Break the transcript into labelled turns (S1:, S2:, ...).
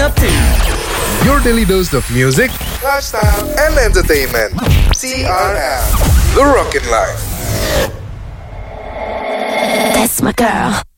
S1: Your daily dose of music, lifestyle, and entertainment. TRL, The Rockin' Life.
S2: That's my girl.